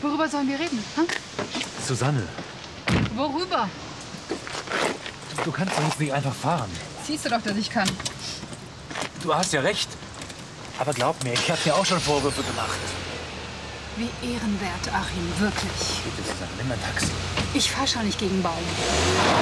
Worüber sollen wir reden? Hm? Susanne, Worüber? du kannst doch jetzt nicht einfach fahren. Siehst du doch, dass ich kann. Du hast ja recht. Aber glaub mir, ich habe dir auch schon Vorwürfe gemacht. Wie ehrenwert, Achim, wirklich. Bitte, Susanne, nimm ein Taxi. Ich fahr schon nicht gegen Baum.